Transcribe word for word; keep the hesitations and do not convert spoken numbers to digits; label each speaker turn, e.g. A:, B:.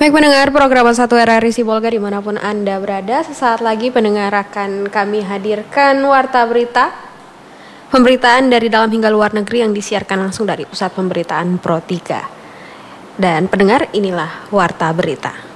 A: Baik pendengar program satu R R I Sibolga dimanapun Anda berada, sesaat lagi pendengar akan kami hadirkan Warta Berita, pemberitaan dari dalam hingga luar negeri yang disiarkan langsung dari Pusat Pemberitaan Pro tiga. Dan pendengar, inilah Warta Berita.